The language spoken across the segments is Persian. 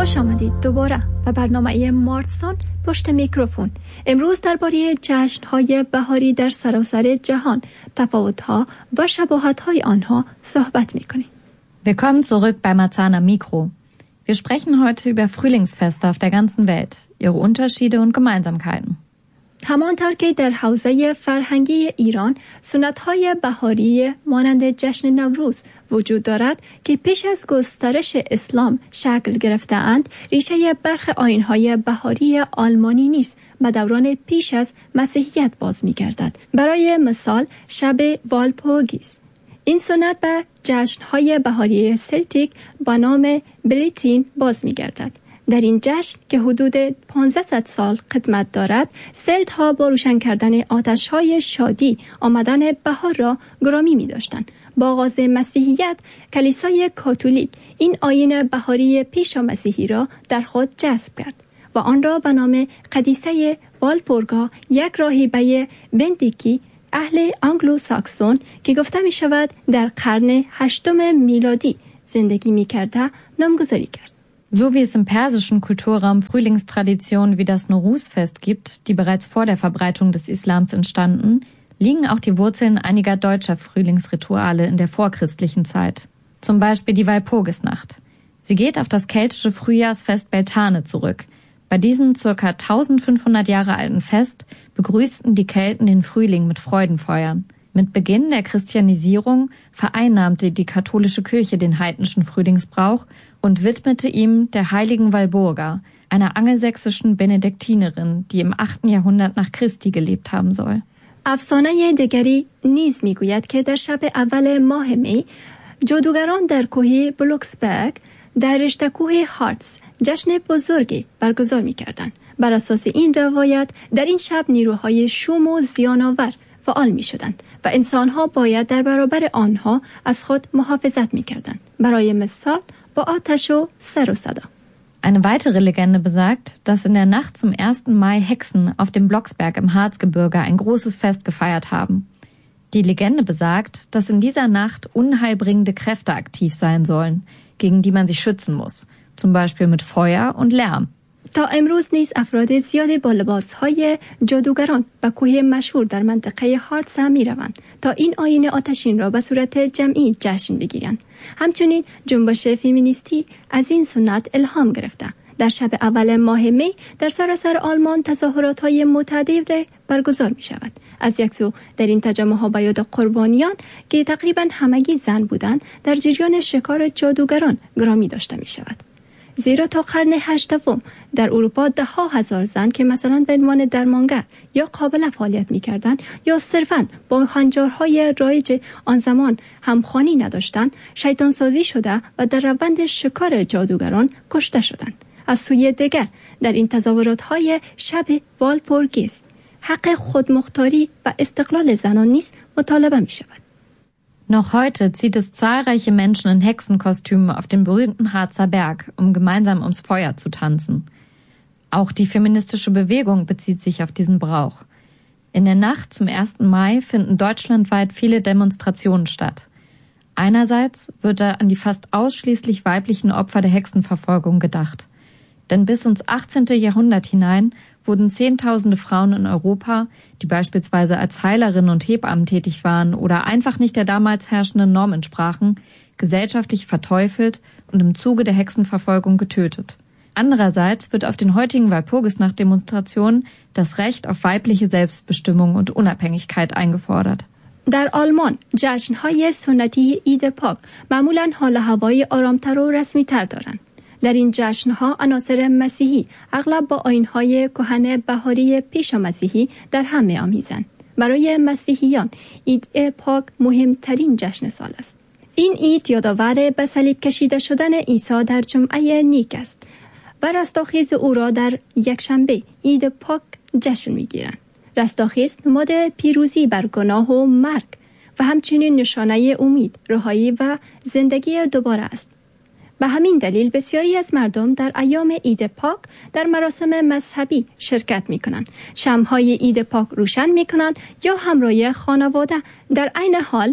خوش آمدید دوباره به برنامه مارتسون پشت میکروفون. امروز درباره جشن‌های بهاری در سراسر جهان، تفاوت‌ها و شباهت‌های آنها صحبت می‌کنیم. Willkommen zurück bei Marzahn am Mikro. Wir sprechen heute über Frühlingsfeste auf der ganzen Welt, ihre Unterschiede und Gemeinsamkeiten. همانطور که در حوزه فرهنگی ایران سنت‌های بهاری مانند جشن نوروز وجود دارد که پیش از گسترش اسلام شکل گرفته‌اند، ریشه برخی آیین‌های بهاری آلمانی نیز به دوران پیش از مسیحیت باز می‌گردد. برای مثال شب والپورگیس. این سنت به جشن‌های بهاری سلتیک با نام بلیتین باز می‌گردد. در این جشن که حدود 1500 سال قدمت دارد، سلت‌ها با روشن کردن آتش‌های شادی آمدن بهار را گرامی می‌داشتند. با آغاز مسیحیت، کلیسای کاتولیک این آیین بهاری پیشا مسیحی را در خود جذب کرد و آن را به نام قدیسه والپورگا، یک راهبه بندیکی اهل آنگلو ساکسون که گفته می شود در قرن 8 میلادی زندگی می کرده نامگذاری کرد. So wie es im persischen Kulturraum Frühlingstraditionen wie das Nowruz-Fest gibt, die bereits vor der Verbreitung des Islams entstanden, liegen auch die Wurzeln einiger deutscher Frühlingsrituale in der vorchristlichen Zeit. Zum Beispiel die Walpurgisnacht. Sie geht auf das keltische Frühjahrsfest Beltane zurück. Bei diesem ca. 1500 Jahre alten Fest begrüßten die Kelten den Frühling mit Freudenfeuern. Mit Beginn der Christianisierung vereinnahmte die katholische Kirche den heidnischen Frühlingsbrauch und widmete ihm der heiligen Walburga, einer angelsächsischen Benediktinerin, die im 8. Jahrhundert nach Christi gelebt haben soll. افسانه دیگری نیز میگوید که در شب اول ماه می جادوگران در کوه بلوکسبرگ در رشته کوه هارتز جشن بزرگی برگزار می‌کردند. بر اساس این روایت در این شب نیروهای شوم و زیان‌آور فعال می‌شدند و انسان‌ها باید در برابر آنها از خود محافظت می‌کردند. برای مثال با آتش و سر و صدا. Eine weitere Legende besagt, dass in der Nacht zum 1. Mai Hexen auf dem Blocksberg im Harzgebirge ein großes Fest gefeiert haben. Die Legende besagt, dass in dieser Nacht unheilbringende Kräfte aktiv sein sollen, gegen die man sich schützen muss, zum Beispiel mit Feuer und Lärm. تا امروز نیز افراد زیادی با لباس‌های جادوگران به کوه مشهور در منطقه هارتز می‌روند تا این آیین آتشین را به صورت جمعی جشن بگیرند. همچنین جنبش فمینیستی از این سنت الهام گرفته. در شب اول ماه می در سراسر آلمان تظاهرات‌های متعددی برگزار می‌شود. از یک سو در این تجمع‌ها به یاد قربانیان که تقریباً همگی زن بودند در جریان شکار جادوگران گرامی داشته می‌شود. زیرا تا قرن 8 در اروپا 10,000 زن که مثلا به عنوان درمانگر یا قابله فعالیت می‌کردند یا صرفاً با هنجارهای رایج آن زمان همخوانی نداشتند، شیطان سازی شده و در روند شکار جادوگران کشته شدند. از سوی دیگر در این تظاهرات‌های شب والپورگیس حق خودمختاری و استقلال زنان نیز مطالبه می‌شود. Noch heute zieht es zahlreiche Menschen in Hexenkostümen auf den berühmten Harzer Berg, um gemeinsam ums Feuer zu tanzen. Auch die feministische Bewegung bezieht sich auf diesen Brauch. In der Nacht zum 1. Mai finden deutschlandweit viele Demonstrationen statt. Einerseits wird da an die fast ausschließlich weiblichen Opfer der Hexenverfolgung gedacht. Denn bis ins 18. Jahrhundert hinein wurden Zehntausende Frauen in Europa, die beispielsweise als Heilerinnen und Hebammen tätig waren oder einfach nicht der damals herrschenden Norm entsprachen, gesellschaftlich verteufelt und im Zuge der Hexenverfolgung getötet. Andererseits wird auf den heutigen Walpurgisnacht-Demonstrationen das Recht auf weibliche Selbstbestimmung und Unabhängigkeit eingefordert. در آلمان جشن‌های سنتی عید پاک معمولاً حال هوای آرامتر و رسمی‌تر دارند. در این جشن‌ها عناصر مسیحی اغلب با آیین‌های کهن بهاری پیشا مسیحی در هم می‌آمیزند. برای مسیحیان عید پاک مهمترین جشن سال است. این عید یادآور به صلیب کشیده شدن عیسی در جمعه نیک است و رستاخیز او را در یکشنبه عید پاک جشن می‌گیرند. رستاخیز نماد پیروزی بر گناه و مرگ و همچنین نشانه امید، رهایی و زندگی دوباره است. به همین دلیل بسیاری از مردم در ایام عید پاک در مراسم مذهبی شرکت می کنند. شمع‌های عید پاک روشن می کنند یا همراه خانواده در عین حال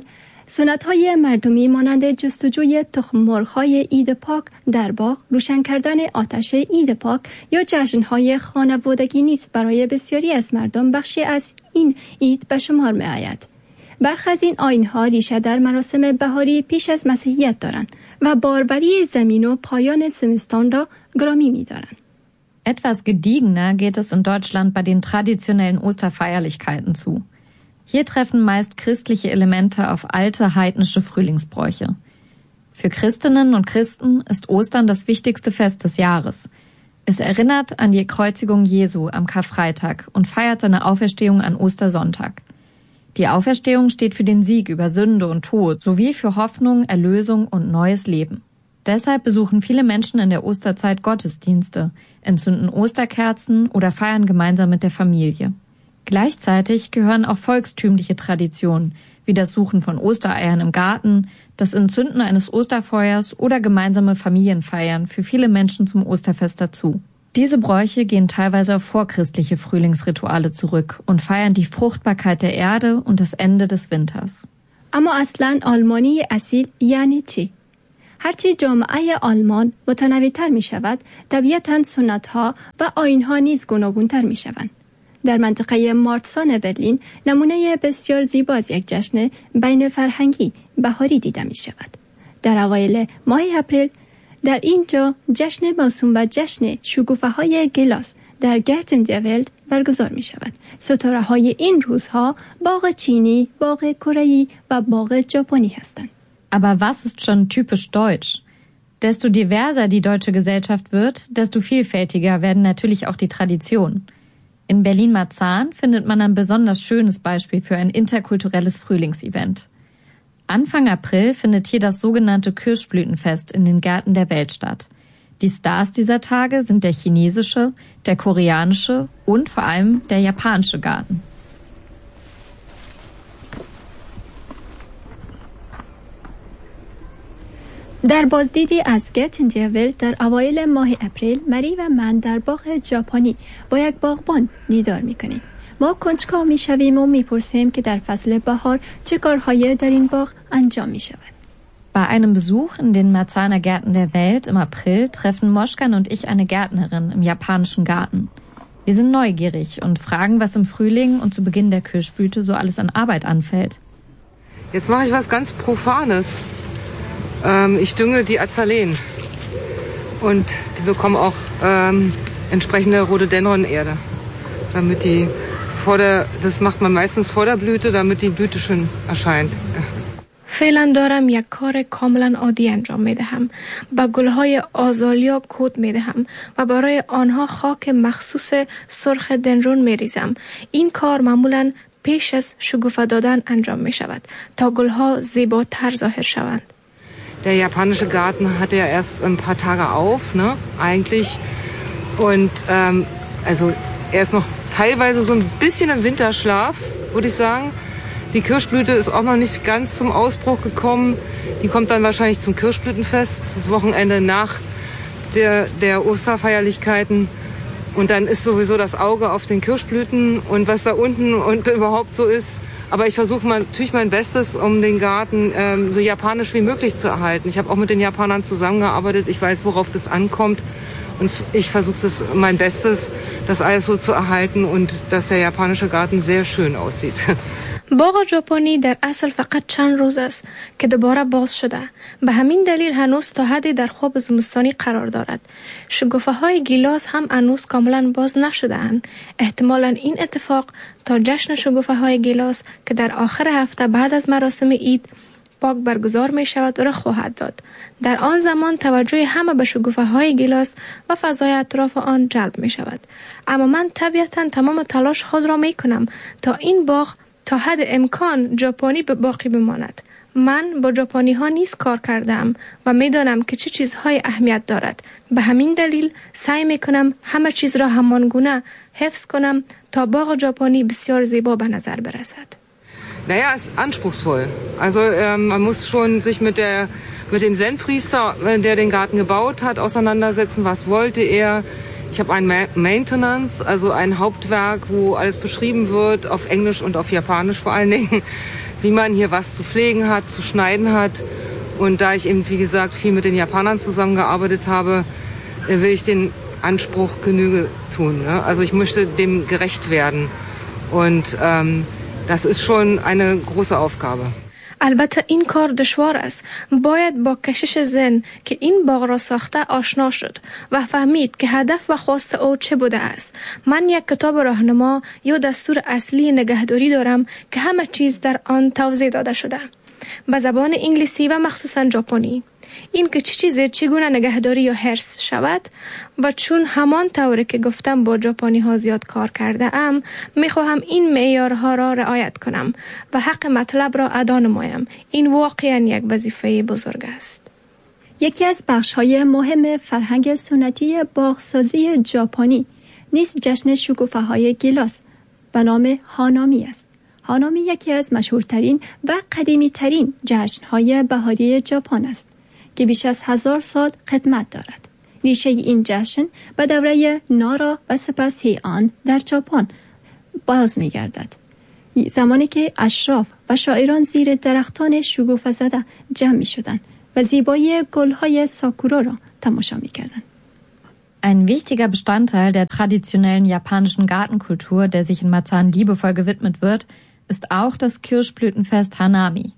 سنت‌های مردمی مانند جستجوی تخم مرغ‌های عید پاک در باغ، روشن کردن آتش عید پاک یا جشن‌های خانوادگی نیز برای بسیاری از مردم بخشی از این عید به شمار می‌آید. برخی از این آیین‌ها ریشه در مراسم بهاری پیش از مسیحیت دارند و باروری زمین و پایان زمستان را گرامی می‌دارند. Etwas gediegener geht es in Deutschland bei den traditionellen Osterfeierlichkeiten zu. Hier treffen meist christliche Elemente auf alte heidnische Frühlingsbräuche. Für Christinnen und Christen ist Ostern das wichtigste Fest des Jahres. Es erinnert an die Kreuzigung Jesu am Karfreitag und feiert seine Auferstehung an Ostersonntag. Die Auferstehung steht für den Sieg über Sünde und Tod sowie für Hoffnung, Erlösung und neues Leben. Deshalb besuchen viele Menschen in der Osterzeit Gottesdienste, entzünden Osterkerzen oder feiern gemeinsam mit der Familie. Gleichzeitig gehören auch volkstümliche Traditionen, wie das Suchen von Ostereiern im Garten, das Entzünden eines Osterfeuers oder gemeinsame Familienfeiern für viele Menschen zum Osterfest dazu. Diese Bräuche gehen teilweise auf vorchristliche Frühlingsrituale zurück und feiern die Fruchtbarkeit der Erde und das Ende des Winters. اما اصلاً آلمانی اصیل یعنی چی؟ هرچی جامعه آلمان متنوع‌تر می شود، طبیعتاً سنت‌ها و آیین‌ها نیز گوناگون‌تر می شوند. در منطقه مارتسان برلین نمونه بسیار زیبا از یک جشن بین فرهنگی بهاری دیده می شود. در اوایل ماه اپریل در اینجا جشن موسوم به جشن شکوفه‌های گلاس در گتندیولد برگزار می شود. ستاره‌های این روزها باغ چینی، باغ کره‌ای و باغ ژاپنی هستند. Aber was ist schon typisch deutsch? Desto diverser die deutsche Gesellschaft wird, desto vielfältiger werden natürlich auch die Traditionen. In Berlin-Marzahn findet man ein besonders schönes Beispiel für ein interkulturelles Frühlingsevent. Anfang April findet hier das sogenannte Kirschblütenfest in den Gärten der Welt statt. Die Stars dieser Tage sind der chinesische, der koreanische und vor allem der japanische Garten. در بازدیدی از گتندیولد در اوایل ماه اپریل، مری و من در باغ ژاپنی با یک باغبان دیدار می‌کنیم. ما کنجکاو می‌شویم و می‌پرسیم که در فصل بهار چه کارهایی در این باغ انجام می‌شود. Bei einem Besuch in den Marzahner Gärten der Welt im April treffen Moschkan und ich eine Gärtnerin im japanischen Garten. Wir sind neugierig und fragen, was im Frühling und zu Beginn der Kirschblüte so alles an Arbeit anfällt. Jetzt mache ich was ganz Profanes. Ich dünge die Azaleen und die bekommen auch entsprechende Rhododendron-Erde, damit die das macht man meistens vor der Blüte, damit die Blüte schön erscheint. فعلا دارم یک کار کاملا عادی انجام میدهم. با گلهای آزالیا کود میدهم و برای آنها خاک مخصوص سرخ دندرون میریزم. این کار معمولا پیش از شکوفه دادن انجام می شود تا گلها زیباتر ظاهر شوند. Der japanische Garten hatte ja erst ein paar Tage auf, ne, eigentlich. Und also er ist noch teilweise so ein bisschen im Winterschlaf, würde ich sagen. Die Kirschblüte ist auch noch nicht ganz zum Ausbruch gekommen. Die kommt dann wahrscheinlich zum Kirschblütenfest, das Wochenende nach der Osterfeierlichkeiten. Und dann ist sowieso das Auge auf den Kirschblüten und was da unten und überhaupt so ist. Aber ich versuche natürlich mein Bestes, um den Garten so japanisch wie möglich zu erhalten. Ich habe auch mit den Japanern zusammengearbeitet. Ich weiß, worauf das ankommt. Und ich versuche mein Bestes, das alles so zu erhalten und dass der japanische Garten sehr schön aussieht. باغ ژاپنی در اصل فقط چند روز است که دوباره باز شده. به همین دلیل هنوز تا حدی در خواب زمستانی قرار دارد. شکوفه های گیلاس هم هنوز کاملا باز نشده اند. احتمالاً این اتفاق تا جشن شکوفه های گیلاس که در آخر هفته بعد از مراسم عید پاک برگزار می شود رخ خواهد داد. در آن زمان توجه همه به شکوفه های گیلاس و فضای اطراف آن جلب می شود. اما من طبیعتاً تمام تلاش خود را می کنم تا این باغ تا حد امکان ژاپنی به باقی بماند. من با ژاپنی ها نیز کار کردم و می دانم که چه چیزهای اهمیت دارد. به همین دلیل سعی می کنم همه چیز را همانگونه حفظ کنم تا باغ ژاپنی بسیار زیبا به نظر برسد. Naja, ist anspruchsvoll. Also man muss schon sich mit dem Zen-Priester, der den Garten gebaut hat, auseinandersetzen. Was wollte er? Ich habe ein Maintenance, also ein Hauptwerk, wo alles beschrieben wird, auf Englisch und auf Japanisch vor allen Dingen. wie man hier was zu pflegen hat, zu schneiden hat. Und da ich eben, wie gesagt, viel mit den Japanern zusammengearbeitet habe, will ich den Anspruch Genüge tun. Ne? Also ich möchte dem gerecht werden. Und das ist schon eine große Aufgabe. البته این کار دشوار است. باید با کشش ذهن که این باغ را ساخته آشنا شد و فهمید که هدف و خواست او چه بوده است. من یک کتاب راهنما یا دستور اصلی نگهداری دارم که همه چیز در آن توضیح داده شده. به زبان انگلیسی و مخصوصاً ژاپنی. این که چه چیزی چگونه نگهداری یا حفظ شود و چون همان طوری که گفتم با ژاپنی ها زیاد کار کرده ام میخواهم این معیارها را رعایت کنم و حق مطلب را ادا نمایم. این واقعا یک وظیفه بزرگ است. یکی از بخش‌های مهم فرهنگ سنتی باغسازی ژاپنی نیز جشن شکوفه‌های گیلاس به نام هانامی است. هانامی یکی از مشهورترین و قدیمی‌ترین جشن‌های بهاری ژاپن است که بیش از 1000 سال قدمت دارد. ریشه این جشن به دوره نارا و سپس هیئان در ژاپن باز می‌گردد. زمانی که اشراف و شاعران زیر درختان شکوفه زده جمع می‌شدند و زیبایی گل‌های ساکورا را تماشا می‌کردند. Ein wichtiger Bestandteil der traditionellen japanischen Gartenkultur, der sich in Marzahn liebevoll gewidmet wird, ist auch das Kirschblütenfest Hanami.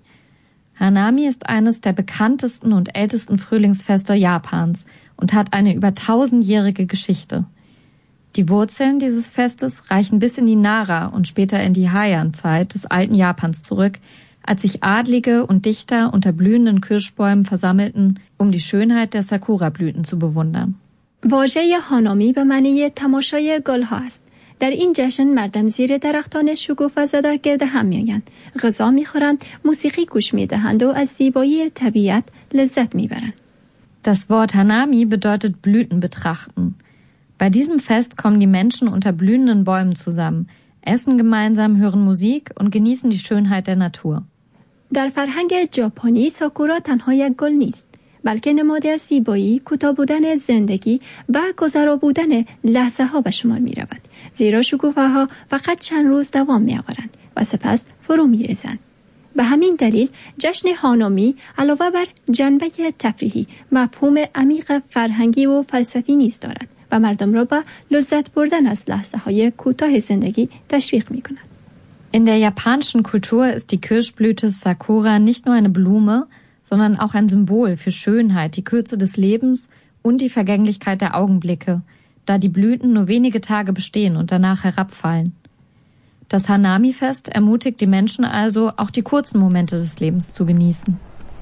Hanami ist eines der bekanntesten und ältesten Frühlingsfeste Japans und hat eine über 1000-jährige Geschichte. Die Wurzeln dieses Festes reichen bis in die Nara und später in die Heian-Zeit des alten Japans zurück, als sich Adlige und Dichter unter blühenden Kirschbäumen versammelten, um die Schönheit der Sakura-Blüten zu bewundern. واژه هانامی به معنی تماشای گل‌ها است. در این جشن مردم زیر درختان شکوفه زده گرد هم می‌آیند، غذا می‌خورند، موسیقی گوش می‌دهند و از زیبایی طبیعت لذت می‌برند. Das Wort Hanami bedeutet Blüten betrachten. Bei diesem Fest kommen die Menschen unter blühenden Bäumen zusammen, essen gemeinsam, hören Musik und genießen die Schönheit der Natur. در فرهنگ ژاپنی ساکورا تنها یک گل نیست، بلکه نماد از زیبایی، کوتاه بودن زندگی و گذرا بودن لحظه ها به شمار می رود. زیرا شکوفه ها فقط چند روز دوام می آورند و سپس فرو می ریزند. به همین دلیل جشن هانامی علاوه بر جنبه تفریحی مفهوم عمیق فرهنگی و فلسفی نیز دارد و مردم را به لذت بردن از لحظه های کوتاه زندگی تشویق می کند. In der japanischen Kultur ist die Kirschblüte Sakura nicht nur eine Blume, sondern auch ein Symbol für Schönheit, die Kürze des Lebens und die Vergänglichkeit der Augenblicke, da die Blüten nur wenige Tage bestehen und danach herabfallen. Das Hanami-Fest ermutigt die Menschen also, auch die kurzen Momente des Lebens zu genießen.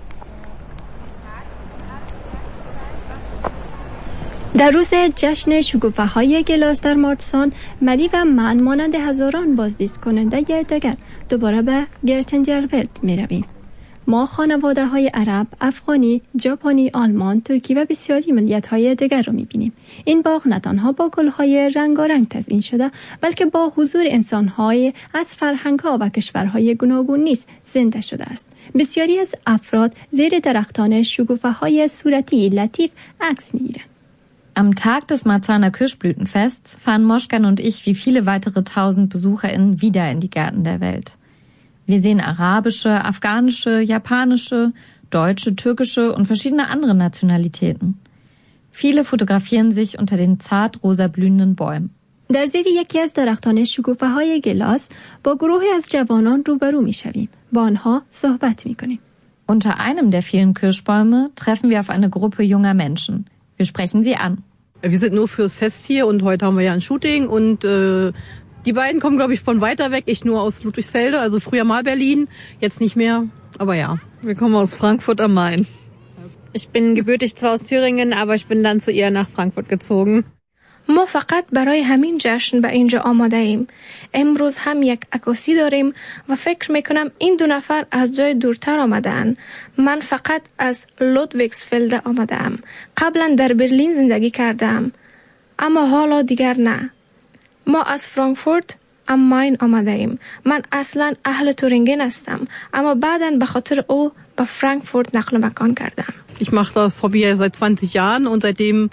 در روز جشن شکوفه‌های گیلاس در مارسان، مری و من مانند هزاران بازدید کننده دگر دوباره به گرتندیارولد می رویم. ما خانواده‌های عرب، افغانی، ژاپنی، آلمان، ترکی و بسیاری ملیت‌های دیگر را می‌بینیم. این باغ نه تنها با گل‌های رنگارنگ تزیین شده، بلکه با حضور انسان‌های از فرهنگ‌ها و کشورهای گوناگون نیز زنده شده است. بسیاری از افراد زیر درختان شکوفه‌های صورتی لطیف عکس می‌گیرند. Am Tag des Marzahner Kirschblütenfests fahren Moschkan und ich wie viele weitere 1000 BesucherInnen wieder in die Gärten der Welt. Wir sehen arabische, afghanische, japanische, deutsche, türkische und verschiedene andere Nationalitäten. Viele fotografieren sich unter den zart rosa blühenden Bäumen. در زیر یکی از درختان شکوفه‌های گیلاس با گروهی از جوانان روبرو می‌شویم. با آنها صحبت می‌کنیم. Unter einem der vielen Kirschbäume treffen wir auf eine Gruppe junger Menschen. Wir sprechen sie an. Wir sind nur fürs Fest hier und heute haben wir ja ein Shooting und die beiden kommen, glaube ich, von weiter weg. Ich nur aus Ludwigsfelde, also früher mal Berlin, jetzt nicht mehr, aber ja. Wir kommen aus Frankfurt am Main. Ich bin gebürtig zwar aus Thüringen, aber ich bin dann zu ihr nach Frankfurt gezogen. ما فقط برای همین جشن به اینجا آماده ایم. امروز هم یک عکاسی داریم و فکر میکنم این دو نفر از جای دورتر آمدن. من فقط از لودویگسفلد آمدم. قبلا در برلین زندگی کردم، اما حالا دیگر نه. ما از فرانکفورت ام ماین آمده ایم. من اصلا اهل تورینگن هستم، اما بعداً به خاطر او به فرانکفورت نقل مکان کردم. Ich mache das Hobby ja seit 20 Jahren und seitdem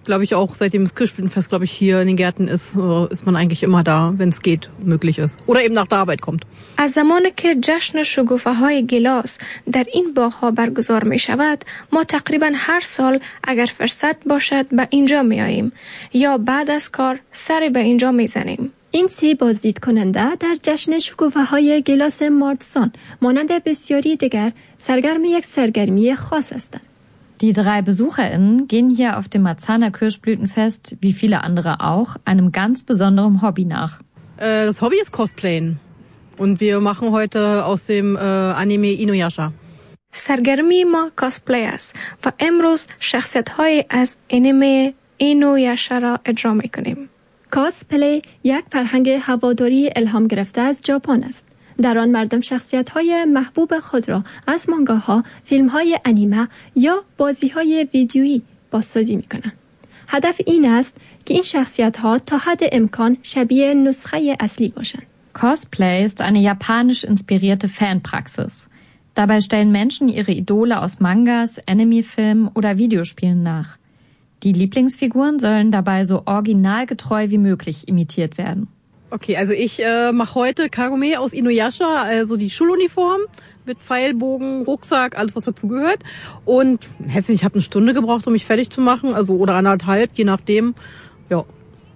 glaube ich, auch seitdem das Kirschblütenfest, glaube ich, hier in den Gärten ist man eigentlich immer da, wenn es geht, möglich ist. Oder eben nach der Arbeit kommt. از زمانی که جشن شکوفه‌های گیلاس در این باغ‌ها برگزار می شود، ما تقریبا هر سال اگر فرصت باشد به اینجا می آییم یا بعد از کار سری به اینجا می زنیم. این 3 بازدید کننده در جشن شکوفه‌های گیلاس مارتسان مانند بسیاری دیگر سرگرم یک سرگرمی خاص هستند. Die 3 BesucherInnen gehen hier auf dem Marzahner Kirschblütenfest, wie viele andere auch, einem ganz besonderen Hobby nach. Das Hobby ist Cosplayen. Und wir machen heute aus dem Anime Inuyasha. سرگرمی ما کاسپلی است و امروز شخصیت‌های از انیمه اینویاشا را اجرا می‌کنیم. کاسپلی یک فرهنگ هواداری الهام گرفته از ژاپن است. در آن مردم شخصیت‌های محبوب خود را از مانگاها، فیلم‌های انیمه یا بازی‌های ویدیویی بازسازی می‌کنند. هدف این است که این شخصیت‌ها تا حد امکان شبیه نسخه اصلی باشند. Cosplay ist eine japanisch inspirierte Fanpraxis. Dabei stellen Menschen ihre Idole aus Mangas, Anime-Filmen oder Videospielen nach. Die Lieblingsfiguren sollen dabei so originalgetreu wie möglich imitiert werden. Okay, also ich mache heute Kagome aus Inuyasha, also die Schuluniform mit Pfeilbogen, Rucksack, alles was dazu gehört. Und ich habe eine Stunde gebraucht, um mich fertig zu machen, also oder 1,5, je nachdem. Ja.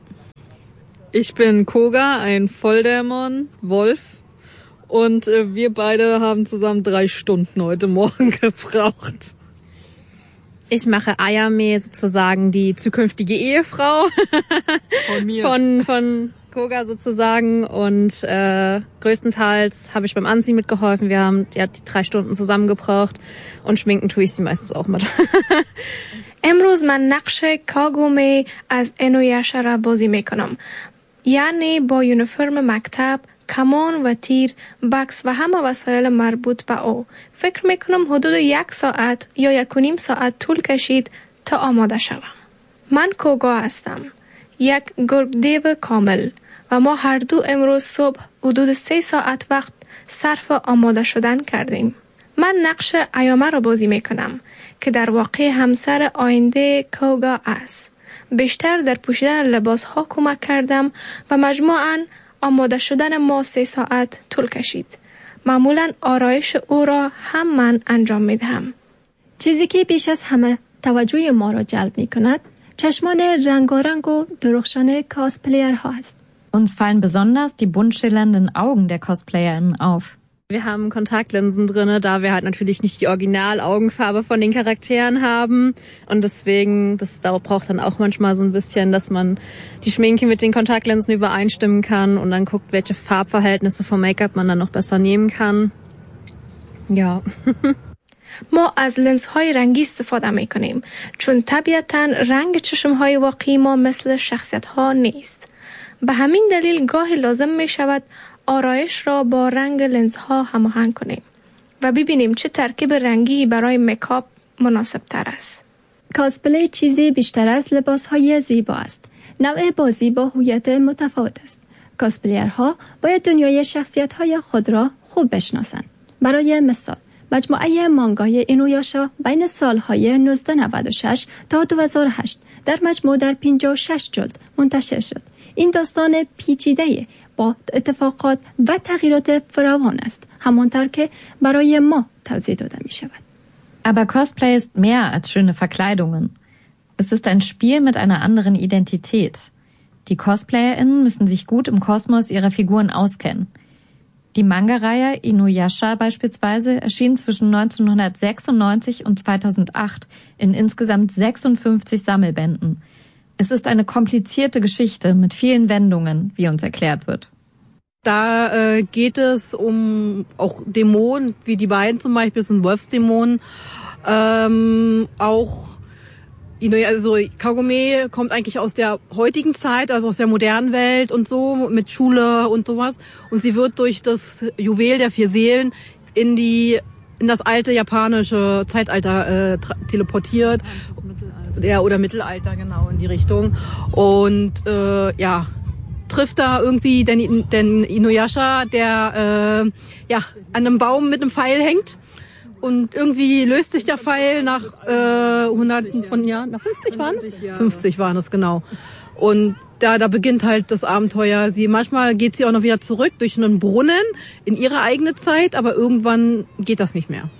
Ich bin Koga, ein Volldämon, Wolf. Und wir beide haben zusammen 3 Stunden heute Morgen gebraucht. Ich mache Ayame, sozusagen die zukünftige Ehefrau. Von mir. Von Koga sozusagen. Und größtenteils habe ich beim Anziehen mitgeholfen. Wir haben die 3 Stunden zusammen gebraucht. Und schminken tue ich sie meistens auch mit. امروز من نقش کاگومه از اینویاشا را بازی میکنم. یعنی با یونیفرم مکتب، کمان و تیر، بکس و همه وسایل مربوط به او. فکر میکنم حدود 1 ساعت یا 1.5 ساعت طول کشید تا آماده شوم. من کوگا هستم. یک گرگ دیو کامل و ما هر دو امروز صبح حدود 3 ساعت وقت صرف آماده شدن کردیم. من نقش ایامه را بازی میکنم که در واقع همسر آینده کوگا است. بیشتر در پوشیدن لباس ها کمک کردم و مجموعاً آماده شدن ما 3 ساعت طول کشید. معمولاً آرایش او را هم من انجام می دهم. چیزی که بیش از همه توجه ما را جلب می کند چشمان رنگارنگ و درخشان کاسپلیرها است. Uns fallen besonders die bunt schillernden Augen der CosplayerInnen auf. Wir haben Kontaktlinsen drinne, da wir halt natürlich nicht die Original-Augenfarbe von den Charakteren haben. Und deswegen, das braucht dann auch manchmal so ein bisschen, dass man die Schminke mit den Kontaktlinsen übereinstimmen kann und dann guckt, welche Farbverhältnisse vom Make-up man dann noch besser nehmen kann. Ja. ما از لنزهای رنگی استفاده می کنیم چون طبیعتاً رنگ چشمهای واقعی ما مثل شخصیتها نیست. به همین دلیل گاهی لازم می شود آرایش را با رنگ لنزها هماهنگ کنیم و ببینیم چه ترکیب رنگی برای میکاپ مناسب تر است. کاسپلی چیزی بیشتر از لباسهای زیبا است. نوع بازی با هویت متفاوت است. کاسپلیرها باید دنیای شخصیت‌های خود را خوب بشناسند. برای مثال مجموعه مانگای اینویاشا بین سالهای 1996 تا 2008 در مجموع در 56 جلد منتشر شد. این داستان پیچیده با اتفاقات و تغییرات فراوان است، همانطور که برای ما توضیح داده می شود. Aber Cosplay ist mehr als schöne Verkleidungen. Es ist ein Spiel mit einer anderen Identität. Die CosplayerInnen müssen sich gut im Kosmos ihrer Figuren auskennen. Die Manga-Reihe Inuyasha beispielsweise erschien zwischen 1996 und 2008 in insgesamt 56 Sammelbänden. Es ist eine komplizierte Geschichte mit vielen Wendungen, wie uns erklärt wird. Da geht es um auch Dämonen, wie die beiden zum Beispiel, sind Wolfsdämonen. Also Kagome kommt eigentlich aus der heutigen Zeit, also aus der modernen Welt und so, mit Schule und sowas. Und sie wird durch das Juwel der 4 Seelen in das alte japanische Zeitalter teleportiert. Ja, oder Mittelalter, genau, in die Richtung. Und trifft da irgendwie den Inuyasha, der an einem Baum mit einem Pfeil hängt. Und irgendwie löst sich der Pfeil nach Hunderten von Jahren, nach 50 waren es? 50 waren es, genau. Und da beginnt halt das Abenteuer. Manchmal geht sie auch noch wieder zurück durch einen Brunnen in ihre eigene Zeit, aber irgendwann geht das nicht mehr.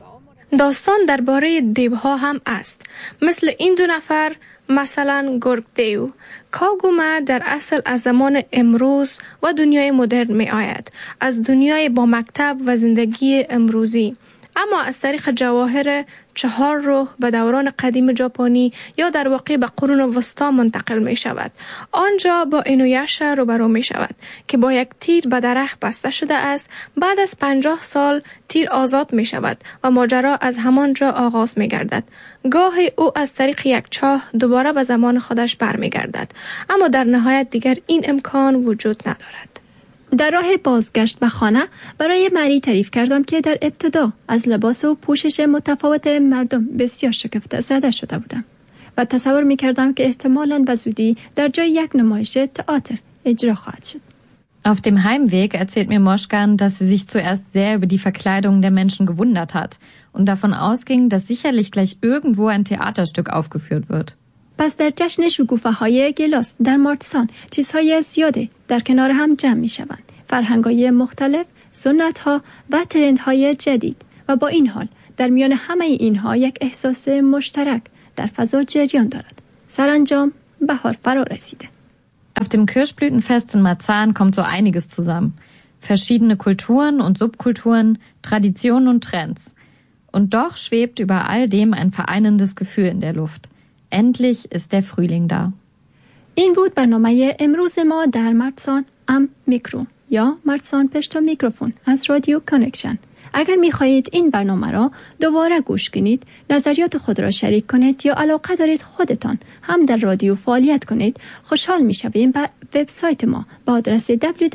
داستان درباره دیوها هم است. مثل این دو نفر، مثلا گرگ دیو. کاگوما در اصل از زمان امروز و دنیای مدرن می آید. از دنیای با مکتب و زندگی امروزی. اما از طریق جواهر 4 روح به دوران قدیم ژاپنی یا در واقع به قرون وسطا منتقل می شود. آنجا با اینویاشا روبرو می شود که با یک تیر به درخت بسته شده است. بعد از 50 سال تیر آزاد می شود و ماجرا از همانجا آغاز می گردد. گاهی او از طریق یک چاه دوباره به زمان خودش برمی گردد. اما در نهایت دیگر این امکان وجود ندارد. در راه بازگشت به خانه برای مری تعریف کردم که در ابتدا از لباس و پوشش متفاوت مردم بسیار شگفت زده شده بودم و تصور می کردم که احتمالاً به زودی در جای یک نمایش تئاتر اجرا خواهد شد. Auf dem Heimweg erzählt mir Moschkan, dass sie sich zuerst sehr über die Verkleidung der Menschen gewundert hat und davon ausging, dass sicherlich gleich irgendwo ein Theaterstück aufgeführt wird. پس در جشن شکوفه‌های گلاس در مارتسان چیزهای زیاده در کنار هم جمع می شوند. فرهنگ‌های مختلف، سنت‌ها و ترندهای جدید و با این حال در میان همه اینها یک احساس مشترک در فضا جریان دارد. سرانجام بهار فرا رسیده. Auf dem Kirschblütenfest in Marzahn kommt so einiges zusammen. Verschiedene Kulturen und Subkulturen, Traditionen und Trends. Und doch schwebt über all dem ein vereinendes Gefühl in der Luft. Endlich ist der Frühling da. این بود برنامه امروز ما در مارتسان ام میکرو یا مارتسان پشت میکروفون از رادیو کانکشن. اگر میخواهید این برنامه را دوباره گوش کنید، نظریات خود را شریک کنید یا علاقه دارید خودتان هم در رادیو فعالیت کنید، خوشحال میشویم به وبسایت ما با آدرس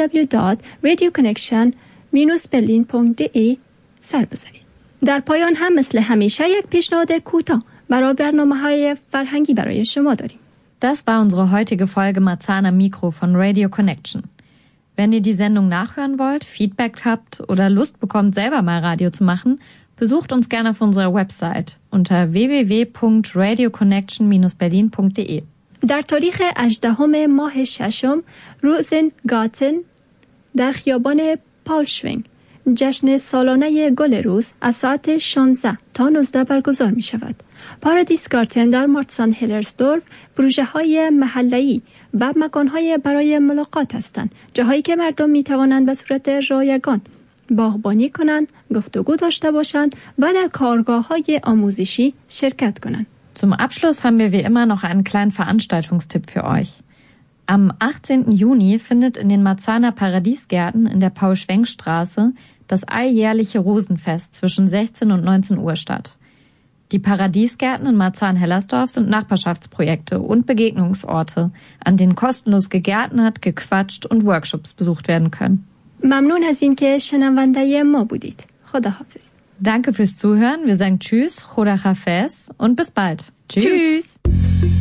www.radioconnection-berlin.de سر بزنید. در پایان هم مثل همیشه یک پیشنهاد کوتاه برای برنامه‌های فرهنگی برای شما داریم. Das war unsere heutige Folge Marzahn am Mikro von Radio Connection. Wenn ihr die Sendung nachhören wollt, Feedback habt oder Lust bekommt, selber mal Radio zu machen, besucht uns gerne auf unserer Website unter www.radioconnection-berlin.de. در تاریخ 18 ماه ششم روزنگاتن در خیابان پاولشوینگ جشن سالانه گل روز از ساعت 16 تا 19 برگزار می شود. پارادیس گارتن در مارتسان هیلرسدورف پروژه‌های محله‌ای و مکان‌های برای ملاقات هستند، جاهایی که مردم می توانند به صورت رایگان باغبانی کنند، گفتگو داشته باشند و در کارگاه‌های آموزشی شرکت کنند. Zum Abschluss haben wir wie immer noch einen kleinen Veranstaltungstipp für euch. Am 18. Juni findet in den Marzahner Paradiesgärten in der Paul-Schwenk-Straße das alljährliche Rosenfest zwischen 16 und 19 Uhr statt. Die Paradiesgärten in Marzahn-Hellersdorf sind Nachbarschaftsprojekte und Begegnungsorte, an denen kostenlos gegärtnert, gequatscht und Workshops besucht werden können. ممنون از اینکه شنونده ما بودید. خداحافظ. Danke fürs Zuhören. Wir sagen Tschüss, Choda Hafez und bis bald. Tschüss.